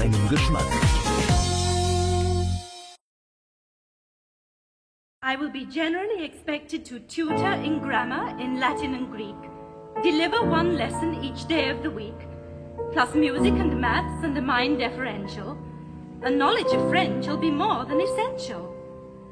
deinem Geschmack. I will be generally expected to tutor in grammar in Latin and Greek, deliver one lesson each day of the week, plus music and maths and a mind deferential. A knowledge of French will be more than essential.